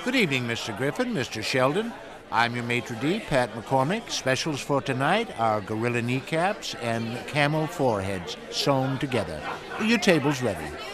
Good evening, Mr. Griffin, Mr. Sheldon. I'm your maitre d', Pat McCormick. Specials for tonight are gorilla kneecaps and camel foreheads sewn together. Your table's ready.